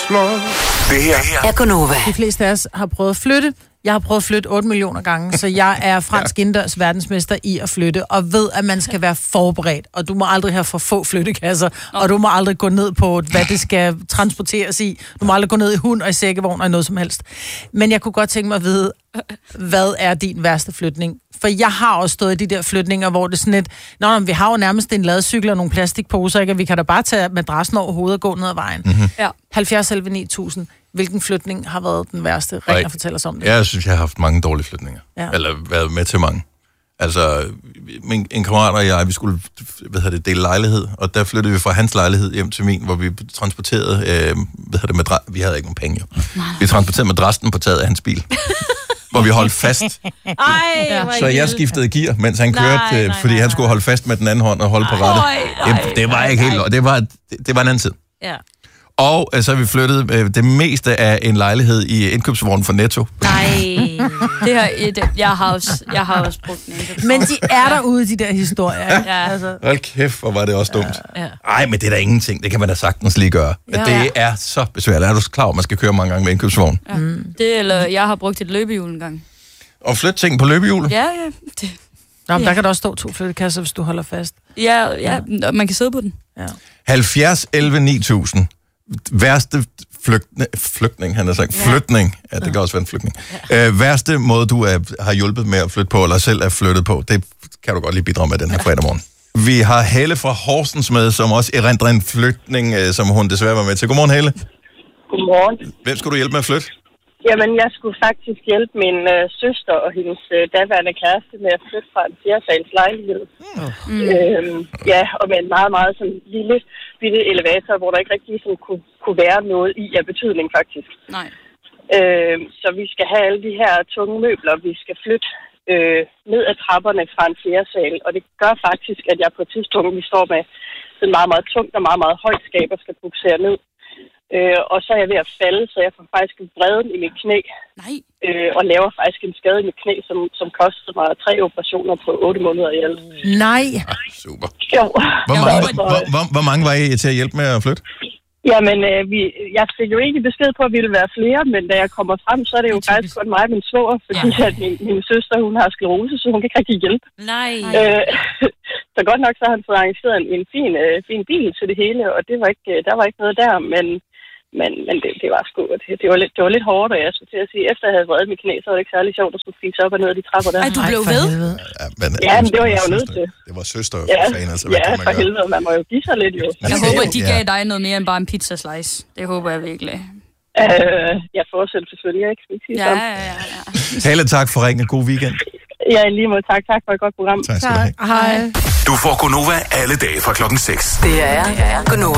Det her er Gonova. De fleste af os har prøvet at flytte. Jeg har prøvet at flytte 8 millioner gange, så jeg er fransk indendørs verdensmester i at flytte, og ved, at man skal være forberedt, og du må aldrig have for få flyttekasser, og du må aldrig gå ned på, hvad det skal transporteres i. Du må aldrig gå ned i hund og i sækkevogn og noget som helst. Men jeg kunne godt tænke mig at vide, hvad er din værste flytning? For jeg har også stået i de der flytninger, hvor det er sådan et, vi har jo nærmest en ladecykel og nogle plastikposer, ikke? Vi kan da bare tage madrassen over hovedet og gå ned ad vejen. Mm-hmm. Ja. 70 11 9000. Hvilken flytning har været den værste? Ring og fortæl os om det. Jeg synes, jeg har haft mange dårlige flytninger. Ja. Eller været med til mange. Altså, en kammerat og jeg, vi skulle dele lejlighed, og der flyttede vi fra hans lejlighed hjem til min, hvor vi transporterede, vi havde ikke nogen penge jo. Vi transporterede madrassen på taget af hans bil. Hvor vi holdt fast. Så jeg skiftede gear, mens han kørte, fordi han skulle holde fast med den anden hånd og holde på rattet. Det var ikke helt... Det var en anden tid. Ja. Og så har vi flyttet det meste af en lejlighed i indkøbsvognen for Netto. Jeg har også brugt den. Men de er derude, de der historier. Ja. Altså. Hold kæft, hvor var det også dumt. Ej, men det er da ingenting. Det kan man da sagtens lige gøre. Ja. Det er så besværligt. Er du klar, at man skal køre mange gange med indkøbsvogn? Ja. Det, eller jeg har brugt et løbehjul en gang. Og flytte ting på løbehjulet? Ja. Der kan der også stå 2 flyttekasser, hvis du holder fast. Ja, man kan sidde på den. Ja. 70 11 9000. Værste flytning, han har sagt. Flytning. Ja, det kan også være en flytning. Værste måde, du har hjulpet med at flytte på, eller selv er flyttet på, det kan du godt lige bidrage med den her fredag morgen. Vi har Helle fra Horsens med, som også erindrer en flytning, som hun desværre var med til. Godmorgen, Helle. Godmorgen. Hvem skulle du hjælpe med at flytte? Jamen, jeg skulle faktisk hjælpe min søster og hendes daværende kæreste med at flytte fra en 4-sals lejlighed. Og med en meget, meget sådan lille bitte elevator, hvor der ikke rigtig sådan kunne være noget i af betydning, faktisk. Nej. Så vi skal have alle de her tunge møbler, vi skal flytte ned ad trapperne fra en 4-sal. Og det gør faktisk, at jeg på et tidspunkt, vi står med sådan meget, meget tungt og meget, meget højt skab og skal buksere ned. Og så er jeg ved at falde, så jeg får faktisk vreden i mit knæ. Nej. Og laver faktisk en skade i mit knæ, som kostede mig 3 operationer på 8 måneder i alt. Nej. Super. Jo. Hvor mange var I til at hjælpe med at flytte? Jamen, jeg fik jo ikke besked på, at vi ville være flere, men da jeg kommer frem, så er det jo faktisk kun mig og min svoger, fordi at min søster, hun har sklerose, så hun kan ikke rigtig hjælpe. Nej. Så godt nok, så har han fået arrangeret en fin bil til det hele, og der var ikke noget der, men det var sgu, det var lidt hårdt, og jeg skulle til at sige, efter jeg havde vredet mit knæ, så var det ikke særlig sjovt at skulle fise op og ned ad de trapper der. Ej, du blev ved? Men det var jeg jo nødt til. Det var søster for fan, altså hvad kan man gøre? Ja, for helvede, man må jo give sig lidt jo. Jeg håber, de gav dig noget mere end bare en pizzaslice. Det håber jeg virkelig. Jeg fortsætter selvfølgelig, ikke? Ja. Helle, tak for ringen. God weekend. Ja, lige måde. Tak for et godt program. Tak skal du have. Hej. Du får Gonova alle dage fra klokken 6. Det er Gonova.